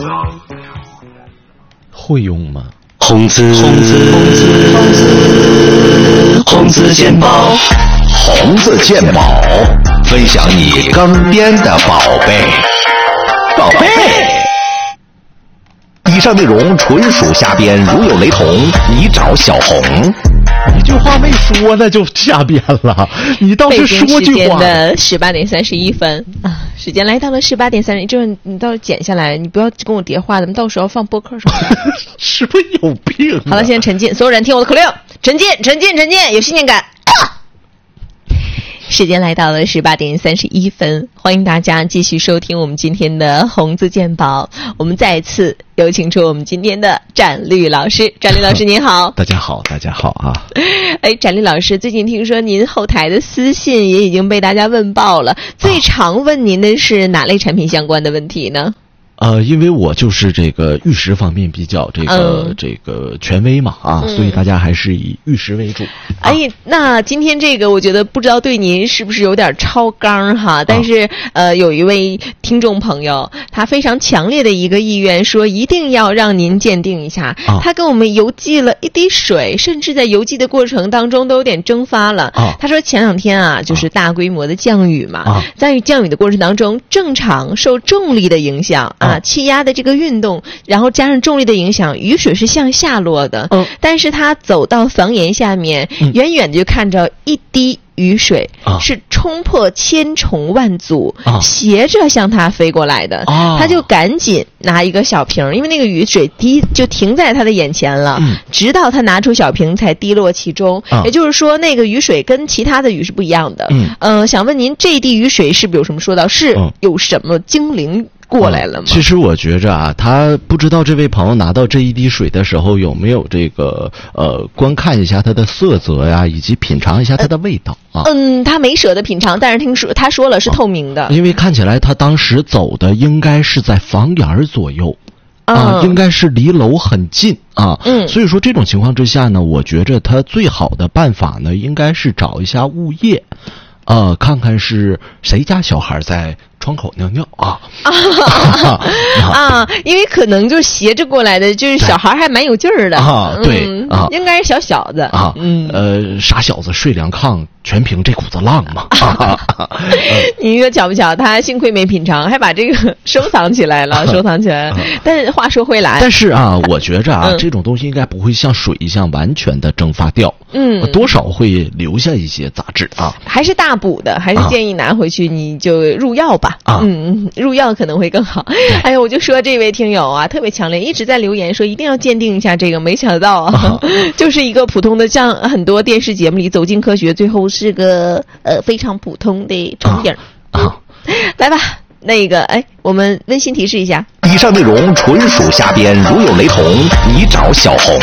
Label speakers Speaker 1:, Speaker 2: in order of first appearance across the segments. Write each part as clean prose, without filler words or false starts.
Speaker 1: 会用吗？
Speaker 2: 红字鉴宝，红字鉴宝，分享你更编的宝贝。以上内容纯属瞎编，如有雷同，你找小红。
Speaker 1: 一句话没说呢就瞎编了，你倒是说句话。
Speaker 3: 北京时间的18:31啊，时间来到了18:31，就是你到时候剪下来，你不要跟我叠话，咱们到时候放播客上。
Speaker 1: 是不是有病啊？
Speaker 3: 好了，现在沉浸，所有人听我的口令，沉浸，有信念感。时间来到了18:31，欢迎大家继续收听我们今天的红字鉴宝。我们再次有请出我们今天的展律老师。展律老师您好。
Speaker 1: 大家好啊。
Speaker 3: 展律老师，最近听说您后台的私信也已经被大家问爆了，最常问您的是哪类产品相关的问题呢？
Speaker 1: 因为我就是这个玉石方面比较这个权威嘛所以大家还是以玉石为主。
Speaker 3: 那今天这个我觉得不知道对您是不是有点超纲哈，但是有一位听众朋友，他非常强烈的一个意愿说一定要让您鉴定一下。他跟我们邮寄了一滴水，甚至在邮寄的过程当中都有点蒸发了。他说前2天就是大规模的降雨嘛，在降雨的过程当中，正常受重力的影响气压的这个运动，然后加上重力的影响，雨水是向下落的。但是他走到房檐下面，远远就看着一滴雨水是冲破千重万阻斜着向他飞过来的。他就赶紧拿一个小瓶，因为那个雨水就停在他的眼前了，直到他拿出小瓶才滴落其中。也就是说那个雨水跟其他的雨是不一样的。想问您，这一滴雨水是不是有什么说到是有什么精灵过来了吗？
Speaker 1: 其实我觉着他不知道这位朋友拿到这一滴水的时候有没有这个观看一下它的色泽呀，以及品尝一下它的味道
Speaker 3: 他没舍得品尝，但是他说了是透明的。
Speaker 1: 因为看起来他当时走的应该是在房檐左右应该是离楼很近所以说这种情况之下呢，我觉着他最好的办法呢，应该是找一下物业看看是谁家小孩在窗口尿尿
Speaker 3: 因为可能就斜着过来的，就是小孩还蛮有劲儿的应该是小小子
Speaker 1: 傻小子睡凉炕全凭这股子浪嘛
Speaker 3: 你说巧不巧，他幸亏没品尝，还把这个收藏起来了但是话说回来，
Speaker 1: 但是我觉着这种东西应该不会像水一样完全的蒸发掉多少会留下一些杂质
Speaker 3: 还是大补的，还是建议拿回去你就入药吧入药可能会更好。我就说这位听友特别强烈，一直在留言说一定要鉴定一下这个，没想到就是一个普通的，像很多电视节目里走进科学，最后是个非常普通的成影来吧，那个我们温馨提示一下，
Speaker 2: 以上内容纯属瞎编，如有雷同，你找小红。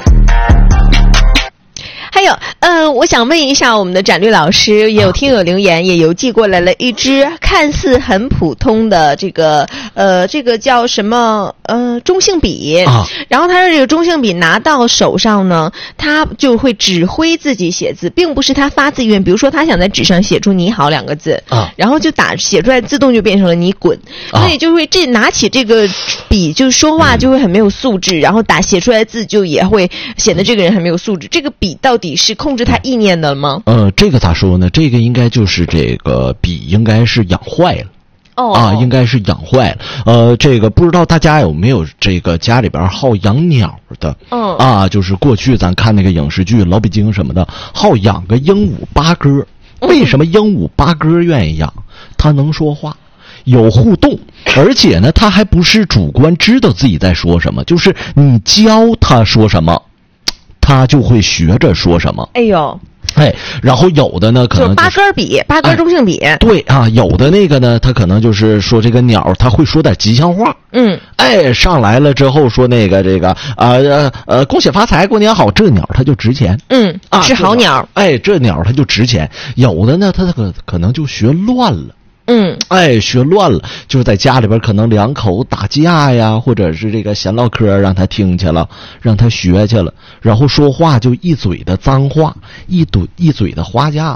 Speaker 3: 还有我想问一下我们的展律老师，也有听友留言，也邮寄过来了一支看似很普通的这个叫什么中性笔然后他说这个中性笔拿到手上呢，他就会指挥自己写字，并不是他发自愿，比如说他想在纸上写出你好2个字然后就写出来自动就变成了你滚所以就会拿起这个笔就说话就会很没有素质然后写出来的字就也会显得这个人很没有素质。这个笔到底是控制他意念的吗？
Speaker 1: 这个咋说呢？这个应该就是这个笔应该是养坏了应该是养坏了。这个不知道大家有没有这个家里边好养鸟的就是过去咱看那个影视剧老北京什么的，好养个鹦鹉八哥。为什么鹦鹉八哥愿意养？它能说话，有互动，而且呢它还不是主观知道自己在说什么，就是你教它说什么他就会学着说什么。然后有的呢可能
Speaker 3: 八根笔，八根中性笔
Speaker 1: 对有的那个呢他可能就是说这个鸟他会说点吉祥话上来了之后说那个这个恭喜发财过年好，这鸟它就值钱
Speaker 3: 是好鸟
Speaker 1: 这鸟它就值钱。有的呢它可能就学乱了学乱了，就是在家里边可能2口打架呀，或者是这个闲唠嗑让他听去了，让他学去了，然后说话就一嘴的脏话，一嘴的花架子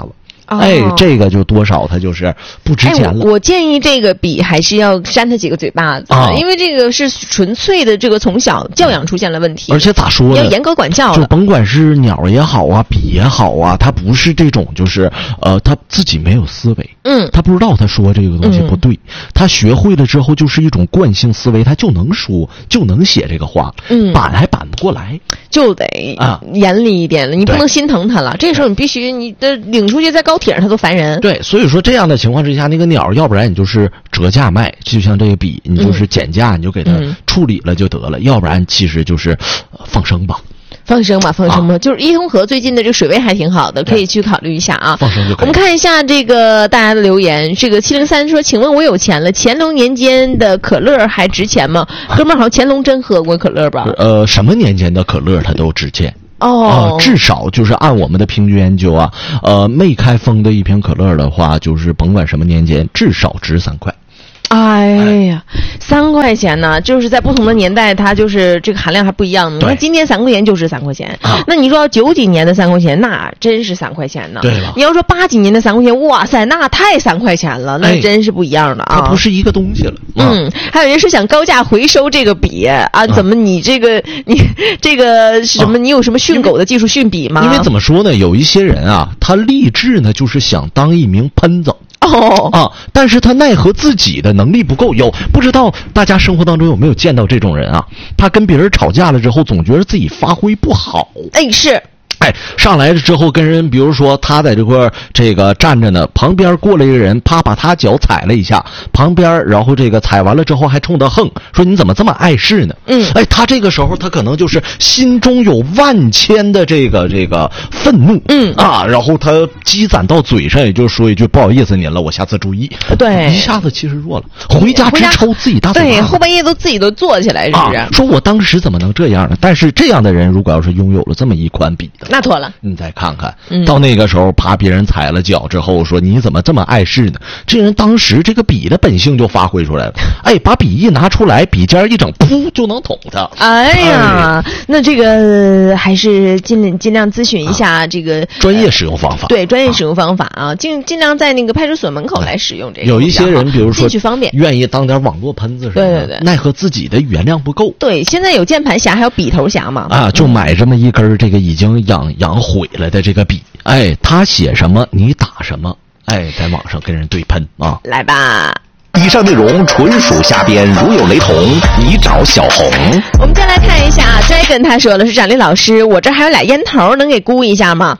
Speaker 1: 这个就多少它就是不值钱了。
Speaker 3: 我建议这个笔还是要扇它几个嘴巴子，因为这个是纯粹的这个从小教养出现了问题，
Speaker 1: 而且咋说呢，
Speaker 3: 要严格管教了。
Speaker 1: 就甭管是鸟也好啊，笔也好啊，它不是这种就是他自己没有思维，他不知道他说这个东西不对，他学会了之后就是一种惯性思维，他就能说就能写这个话，板还板不过来，
Speaker 3: 就得严厉一点了，你不能心疼他了。这时候你必须你的领出去在高铁上他都烦人。
Speaker 1: 对，所以说这样的情况之下，那个鸟要不然你就是折价卖，就像这个笔，你就是减价，你就给它处理了就得了，要不然其实就是放生吧。
Speaker 3: 放生吧，就是伊通河最近的这个水位还挺好的，可以去考虑一下啊。
Speaker 1: 放生就可以。
Speaker 3: 我们看一下这个大家的留言，这个703说，请问我有钱了，乾隆年间的可乐还值钱吗？哥们儿，好像乾隆真喝过可乐吧？
Speaker 1: 什么年间的可乐它都值钱。至少就是按我们的平均研究啊，未开封的一瓶可乐的话，就是甭管什么年间，至少值3块。
Speaker 3: 哎呀，3块钱呢，就是在不同的年代，它就是这个含量还不一样。那今天3块钱就是3块钱，那你说要90几年的3块钱，那真是3块钱呢。
Speaker 1: 对了，
Speaker 3: 你要说80几年的3块钱，哇塞，那太3块钱了，那真是不一样的啊。
Speaker 1: 它不是一个东西了。
Speaker 3: 还有人是想高价回收这个笔啊？怎么你这个什么？你有什么训狗的技术训笔吗？
Speaker 1: 因为怎么说呢，有一些人啊，他立志呢就是想当一名喷子。但是他奈何自己的能力不够，不知道大家生活当中有没有见到这种人啊？他跟别人吵架了之后，总觉得自己发挥不好。
Speaker 3: 是。
Speaker 1: 上来了之后跟人，比如说他在这块这个站着呢，旁边过来一个人，啪把他脚踩了一下，旁边然后这个踩完了之后还冲他横，说你怎么这么碍事呢？他这个时候他可能就是心中有万千的这个愤怒，然后他积攒到嘴上，也就说一句不好意思您了，我下次注意。
Speaker 3: 对，
Speaker 1: 一下子气势弱了，回家直抽自己大嘴巴。
Speaker 3: 对，后半夜自己都坐起来，是不是？
Speaker 1: 说我当时怎么能这样呢？但是这样的人如果要是拥有了这么一款笔的，
Speaker 3: 那妥了。
Speaker 1: 你再看看，到那个时候啪别人踩了脚之后，说你怎么这么碍事呢？这人当时这个笔的本性就发挥出来了，把笔一拿出来，笔尖一整，噗就能捅他。
Speaker 3: 那这个还是尽量咨询一下这个
Speaker 1: 专业使用方法。
Speaker 3: 对，专业使用方法啊，尽量在那个派出所门口来使用这个。
Speaker 1: 有一些人，比如说
Speaker 3: 进去方便，
Speaker 1: 愿意当点网络喷子什么的，
Speaker 3: 对，
Speaker 1: 奈何自己的语言量不够。
Speaker 3: 对，现在有键盘侠，还有笔头侠嘛。
Speaker 1: 就买这么一根这个已经养毁了的这个笔，他写什么你打什么，在网上跟人对喷啊。
Speaker 3: 来吧。
Speaker 2: 以上内容纯属瞎编，如有雷同，你找小红。
Speaker 3: 我们再来看一下 Dragon 他说了，是展丽老师，我这还有俩烟头，能给估一下吗？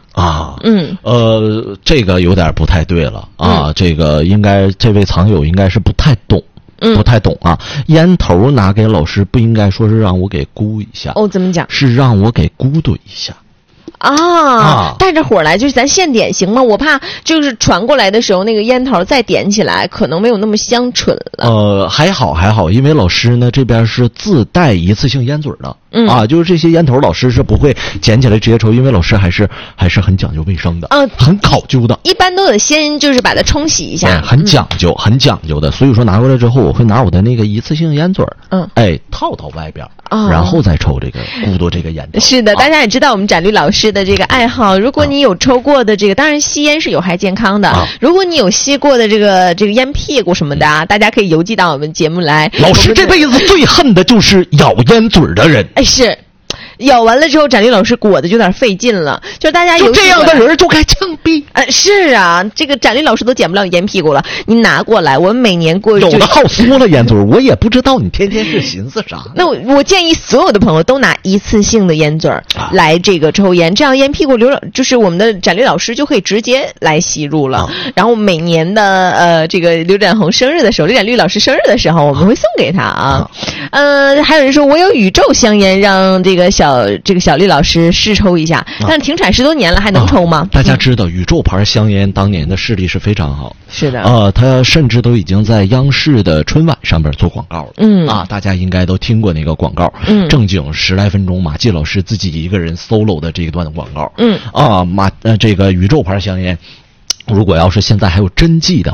Speaker 1: 这个有点不太对了啊，这个应该这位藏友应该是不太懂。不太懂啊，烟头拿给老师不应该说是让我给估一下，
Speaker 3: 怎么讲？
Speaker 1: 是让我给估对一下。
Speaker 3: 带着火来，就是咱现点行吗？我怕就是传过来的时候，那个烟头再点起来，可能没有那么香醇了。
Speaker 1: 还好，因为老师呢这边是自带一次性烟嘴的。就是这些烟头老师是不会捡起来直接抽，因为老师还是很讲究卫生的，很考究的。
Speaker 3: 一般都得先就是把它冲洗一下，
Speaker 1: 很讲究的。所以说拿过来之后，我会拿我的那个一次性烟嘴，套到外边，然后再抽这个咕嘟这个烟头。
Speaker 3: 是的，大家也知道我们展绿老师的这个爱好。如果你有抽过的这个，当然吸烟是有害健康的。如果你有吸过的这个烟屁股什么的，大家可以邮寄到我们节目来。
Speaker 1: 老师这辈子最恨的就是咬烟嘴的人。
Speaker 3: 是。咬完了之后，展丽老师裹的就有点费劲了，就是大家有
Speaker 1: 这样的人就该枪毙。
Speaker 3: 是啊，这个展丽老师都捡不了烟屁股了，你拿过来，我们每年过
Speaker 1: 有的好缩了烟嘴，我也不知道你天天是寻思啥。
Speaker 3: 那我建议所有的朋友都拿一次性的烟嘴来这个抽烟，这样烟屁股就是我们的展丽老师就可以直接来吸入了。然后每年的这个刘展红生日的时候，刘展绿老师生日的时候，我们会送给他啊。还有人说我有宇宙香烟，让这个小丽老师试抽一下，但是停产10多年了，还能抽吗？
Speaker 1: 大家知道宇宙牌香烟当年的势力是非常好，
Speaker 3: 是的，
Speaker 1: 他甚至都已经在央视的春晚上边做广告了。大家应该都听过那个广告，正经10来分钟，马季老师自己一个人 solo 的这一段广告。这个宇宙牌香烟，如果要是现在还有真迹的话。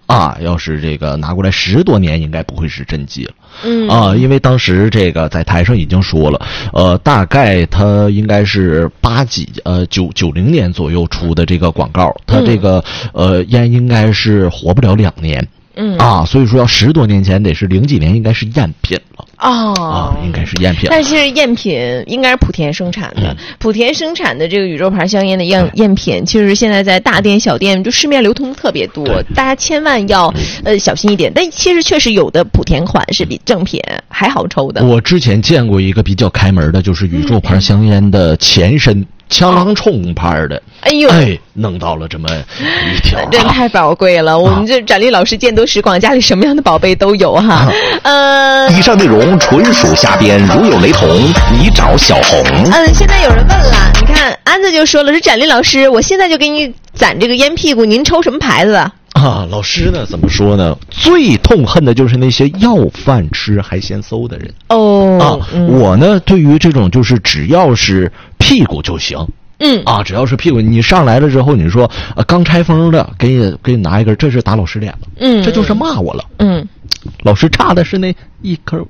Speaker 1: 要是这个拿过来10多年，应该不会是真迹了。因为当时这个在台上已经说了，大概他应该是90年左右出的这个广告，他这个烟应该是活不了2年。所以说要10多年前，得是00几年，应该是赝品了。应该是赝品。
Speaker 3: 但是其实赝品应该是莆田生产的，莆田生产的这个宇宙牌香烟的赝品，其实现在在大店小店就市面流通特别多，大家千万要小心一点。但其实确实有的莆田款是比正品还好抽的。
Speaker 1: 我之前见过一个比较开门的，就是宇宙牌香烟的前身。枪狼冲牌的，弄到了这么一条，
Speaker 3: 真太宝贵了。我们这展丽老师见多识广，家里什么样的宝贝都有哈。
Speaker 2: 以上内容纯属瞎编，如有雷同，你找小红。
Speaker 3: 现在有人问了，你看安子就说了，是展丽老师，我现在就给你攒这个烟屁股，您抽什么牌子的？
Speaker 1: 老师呢？怎么说呢？最痛恨的就是那些要饭吃还嫌馊的人。我呢，对于这种就是只要是屁股就行。只要是屁股，你上来了之后，你说刚拆封的，给你拿一根，这是打老师脸了。这就是骂我了。老师差的是那一根